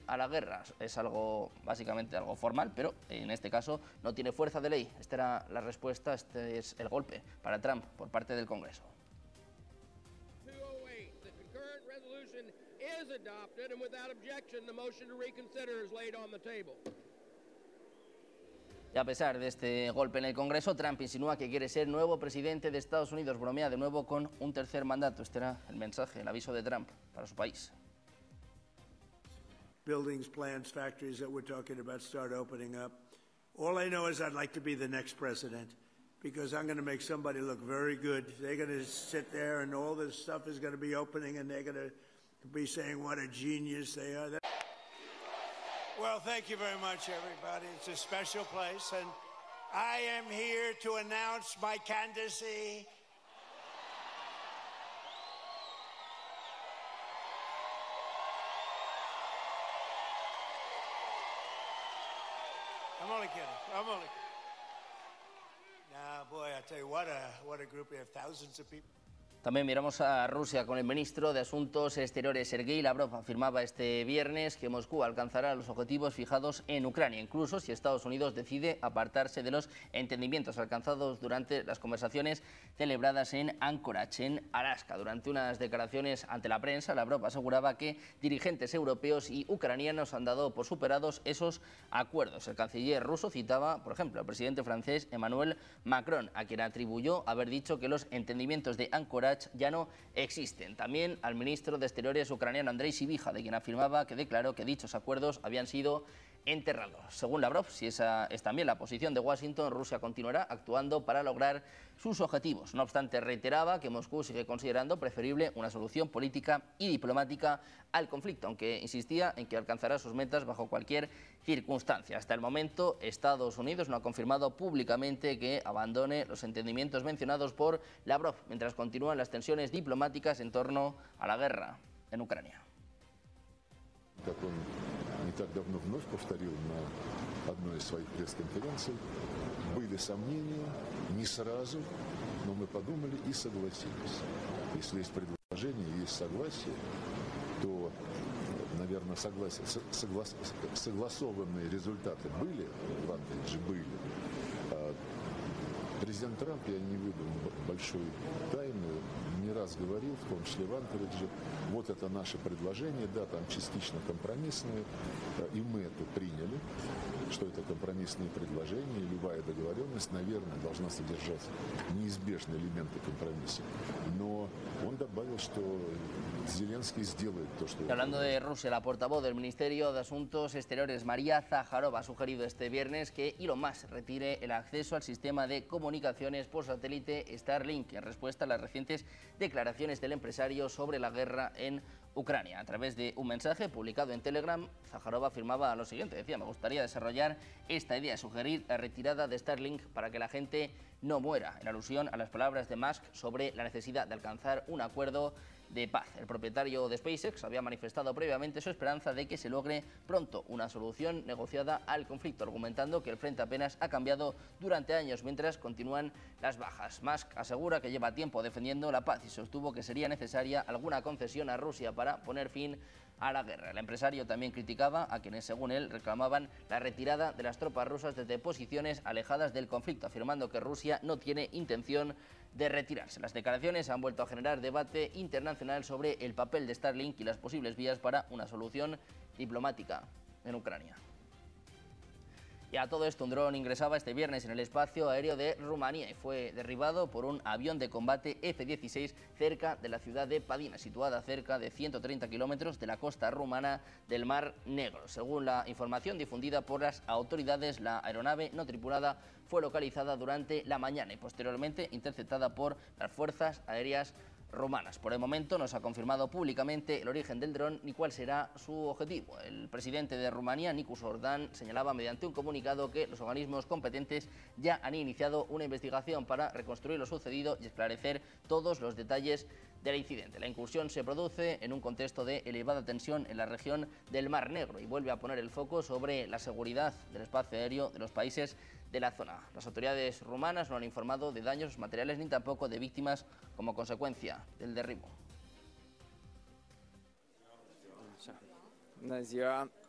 a la guerra. Es algo, básicamente algo formal, pero en este caso no tiene fuerza de ley. Esta era la respuesta, este es el golpe para Trump por parte del Congreso. Y a pesar de este golpe en el Congreso, Trump insinúa que quiere ser nuevo presidente de Estados Unidos. Bromea de nuevo con un tercer mandato. Este era el mensaje, el aviso de Trump para su país. Buildings, plants, factories that we're talking about start opening up. All I know is I'd like to be the next president because I'm going to make somebody look very good. They're going to sit there and all this stuff is going to be opening and they're going to be saying what a genius they are. Well, thank you very much, everybody. It's a special place, and I am here to announce my candidacy. I'm only kidding. Nah, boy, I tell you what a group. We have thousands of people. También miramos a Rusia con el ministro de Asuntos Exteriores, Sergei Lavrov. Afirmaba este viernes que Moscú alcanzará los objetivos fijados en Ucrania, incluso si Estados Unidos decide apartarse de los entendimientos alcanzados durante las conversaciones celebradas en Anchorage, en Alaska. Durante unas declaraciones ante la prensa, Lavrov aseguraba que dirigentes europeos y ucranianos han dado por superados esos acuerdos. El canciller ruso citaba, por ejemplo, al presidente francés Emmanuel Macron, a quien atribuyó haber dicho que los entendimientos de Anchorage ya no existen. También al ministro de Exteriores ucraniano Andrei Sybiha, de quien afirmaba que declaró que dichos acuerdos habían sido enterrados. Según Lavrov, si esa es también la posición de Washington, Rusia continuará actuando para lograr sus objetivos. No obstante, reiteraba que Moscú sigue considerando preferible una solución política y diplomática al conflicto, aunque insistía en que alcanzará sus metas bajo cualquier circunstancia. Hasta el momento, Estados Unidos no ha confirmado públicamente que abandone los entendimientos mencionados por Lavrov, mientras continúan las tensiones diplomáticas en torno a la guerra en Ucrania. Не так давно вновь повторил на одной из своих пресс-конференций, были сомнения, не сразу, но мы подумали и согласились. Если есть предложение, есть согласие, то, наверное, согласованные результаты были, в Анкоридже были. Президент Трамп, я не выдам большой тайны, не раз говорил, в том числе в Анкоридже, вот это наше предложение, да, там частично компромиссное, и мы это приняли, что это компромиссные предложения, и любая договоренность, наверное, должна содержать неизбежные элементы компромисса. Но он добавил, что Зеленский сделает то, что... Hablando de Rusia, la portavoz del Ministerio de Asuntos Exteriores, María Zaharova, ha sugerido este viernes que Elon Musk retire el acceso al sistema de comunicaciones por satélite Starlink en respuesta a las recientes declaraciones del empresario sobre la guerra en Ucrania. A través de un mensaje publicado en Telegram, Zaharova afirmaba lo siguiente, decía: me gustaría desarrollar esta idea, sugerir la retirada de Starlink para que la gente no muera, en alusión a las palabras de Musk sobre la necesidad de alcanzar un acuerdo de paz. El propietario de SpaceX había manifestado previamente su esperanza de que se logre pronto una solución negociada al conflicto, argumentando que el frente apenas ha cambiado durante años mientras continúan las bajas. Musk asegura que lleva tiempo defendiendo la paz y sostuvo que sería necesaria alguna concesión a Rusia para poner fin a la guerra. El empresario también criticaba a quienes, según él, reclamaban la retirada de las tropas rusas desde posiciones alejadas del conflicto, afirmando que Rusia no tiene intención de retirarse. Las declaraciones han vuelto a generar debate internacional sobre el papel de Starlink y las posibles vías para una solución diplomática en Ucrania. Y a todo esto, un dron ingresaba este viernes en el espacio aéreo de Rumanía y fue derribado por un avión de combate F-16 cerca de la ciudad de Padina, situada a cerca de 130 kilómetros de la costa rumana del Mar Negro. Según la información difundida por las autoridades, la aeronave no tripulada fue localizada durante la mañana y posteriormente interceptada por las fuerzas aéreas rumanas. Por el momento no se ha confirmado públicamente el origen del dron ni cuál será su objetivo. El presidente de Rumanía, Nicu Orban, señalaba mediante un comunicado que los organismos competentes ya han iniciado una investigación para reconstruir lo sucedido y esclarecer todos los detalles del incidente. La incursión se produce en un contexto de elevada tensión en la región del Mar Negro y vuelve a poner el foco sobre la seguridad del espacio aéreo de los países de la zona. Las autoridades rumanas no han informado de daños materiales ni tampoco de víctimas como consecuencia del derribo. Bună ziua!